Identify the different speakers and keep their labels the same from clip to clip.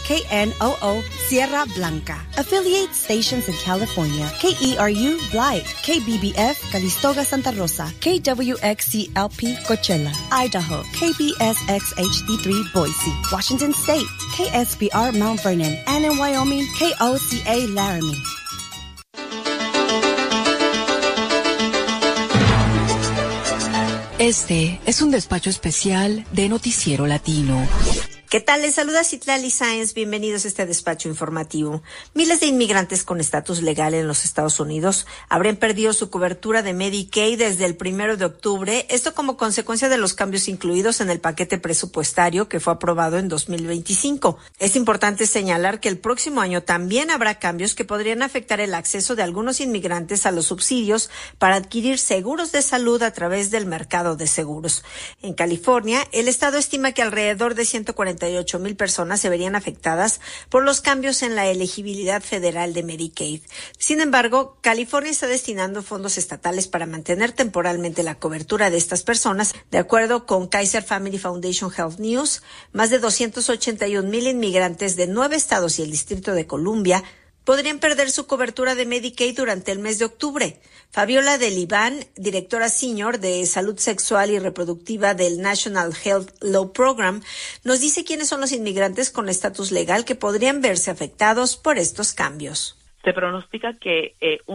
Speaker 1: KNOO Sierra Blanca. Affiliate stations in California: KERU Blythe, KBBF Calistoga Santa Rosa, KWXCLP Coachella, Idaho, KBSX HD3 Boise, Washington State, KSBR Mount Vernon, and in Wyoming, KOCA Laramie.
Speaker 2: Este es un despacho especial de Noticiero Latino.
Speaker 3: ¿Qué tal? Les saluda Citlali Sáenz. Bienvenidos a este despacho informativo. Miles de inmigrantes con estatus legal en los Estados Unidos habrían perdido su cobertura de Medicaid desde el 1 de octubre, esto como consecuencia de los cambios incluidos en el paquete presupuestario que fue aprobado en 2025. Es importante señalar que el próximo año también habrá cambios que podrían afectar el acceso de algunos inmigrantes a los subsidios para adquirir seguros de salud a través del mercado de seguros. En California, el estado estima que alrededor de 148,000 personas se verían afectadas por los cambios en la elegibilidad federal de Medicaid. Sin embargo, California está destinando fondos estatales para mantener temporalmente la cobertura de estas personas. De acuerdo con Kaiser Family Foundation Health News, más de 281,000 inmigrantes de 9 estados y el Distrito de Columbia podrían perder su cobertura de Medicaid durante el mes de octubre. Fabiola Delibán, directora senior de Salud Sexual y Reproductiva del National Health Law Program, nos dice quiénes son los inmigrantes con estatus legal que podrían verse afectados por estos cambios.
Speaker 4: Se pronostica que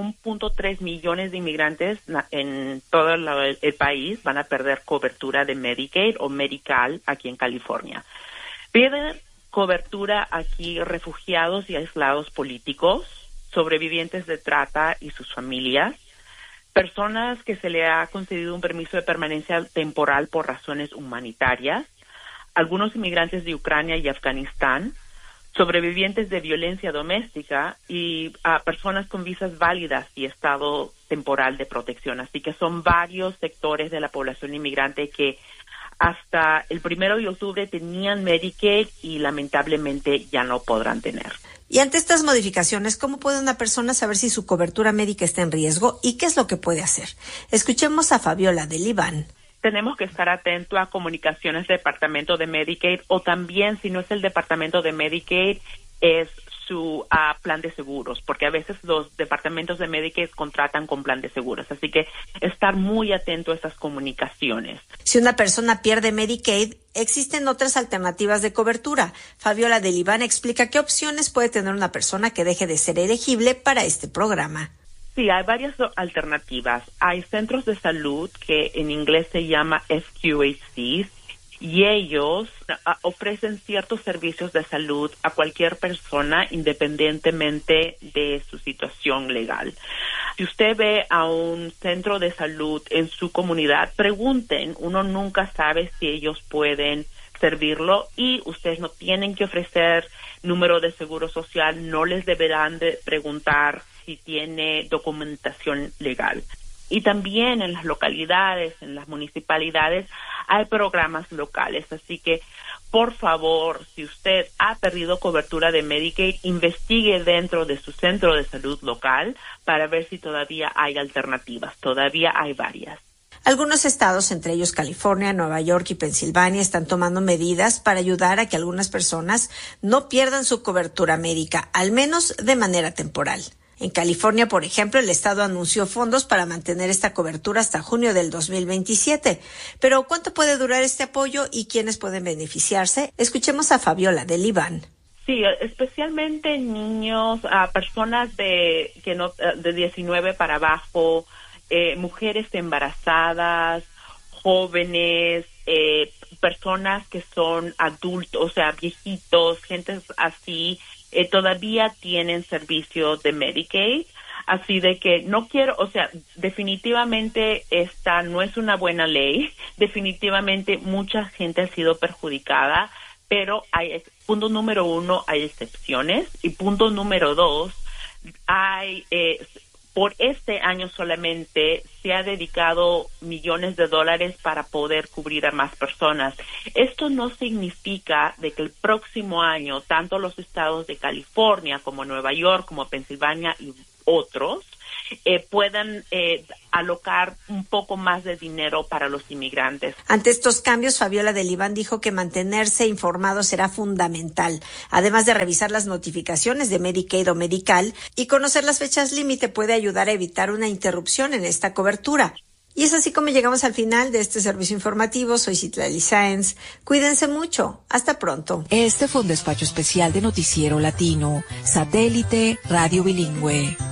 Speaker 4: 1.3 millones de inmigrantes en todo el país van a perder cobertura de Medicaid o Medi-Cal aquí en California. Pierden cobertura aquí refugiados y aislados políticos, sobrevivientes de trata y sus familias, personas que se le ha concedido un permiso de permanencia temporal por razones humanitarias, algunos inmigrantes de Ucrania y Afganistán, sobrevivientes de violencia doméstica y personas con visas válidas y estado temporal de protección. Así que son varios sectores de la población inmigrante que hasta el 1 de octubre tenían Medicaid y lamentablemente ya no podrán tener.
Speaker 3: Y ante estas modificaciones, ¿cómo puede una persona saber si su cobertura médica está en riesgo y qué es lo que puede hacer? Escuchemos a Fabiola Delibán.
Speaker 4: Tenemos que estar atentos a comunicaciones del Departamento de Medicaid o también, si no es el Departamento de Medicaid, es su plan de seguros, porque a veces los departamentos de Medicaid contratan con plan de seguros. Así que estar muy atento a esas comunicaciones.
Speaker 3: Si una persona pierde Medicaid, existen otras alternativas de cobertura. Fabiola Delibán explica qué opciones puede tener una persona que deje de ser elegible para este programa.
Speaker 4: Sí, hay varias alternativas. Hay centros de salud que en inglés se llama FQHCs y ellos ofrecen ciertos servicios de salud a cualquier persona independientemente de su situación legal. Si usted ve a un centro de salud en su comunidad, pregunten. Uno nunca sabe si ellos pueden servirlo y ustedes no tienen que ofrecer número de seguro social, no les deberán de preguntar si tiene documentación legal. Y también en las localidades, en las municipalidades, hay programas locales. Así que, por favor, si usted ha perdido cobertura de Medicaid, investigue dentro de su centro de salud local para ver si todavía hay alternativas. Todavía hay varias.
Speaker 3: Algunos estados, entre ellos California, Nueva York y Pensilvania, están tomando medidas para ayudar a que algunas personas no pierdan su cobertura médica, al menos de manera temporal. En California, por ejemplo, el estado anunció fondos para mantener esta cobertura hasta junio del 2027. Pero, ¿cuánto puede durar este apoyo y quiénes pueden beneficiarse? Escuchemos a Fabiola Delibán.
Speaker 4: Sí, especialmente niños, personas de 19 para abajo, mujeres embarazadas, jóvenes, personas que son adultos, o sea, viejitos, gente así. Todavía tienen servicio de Medicaid, así de que no quiero, o sea, definitivamente esta no es una buena ley, definitivamente mucha gente ha sido perjudicada, pero punto número 1, hay excepciones, y punto número 2, por este año solamente se ha dedicado millones de dólares para poder cubrir a más personas. Esto no significa de que el próximo año, tanto los estados de California como Nueva York, como Pensilvania y otros, puedan alocar un poco más de dinero para los inmigrantes.
Speaker 3: Ante estos cambios, Fabiola del Iván dijo que mantenerse informado será fundamental, además de revisar las notificaciones de Medicaid o Medical, y conocer las fechas límite puede ayudar a evitar una interrupción en esta cobertura. Y es así como llegamos al final de este servicio informativo. Soy Citlali Sáenz. Cuídense mucho. Hasta pronto.
Speaker 2: Este fue un despacho especial de Noticiero Latino, Satélite Radio Bilingüe.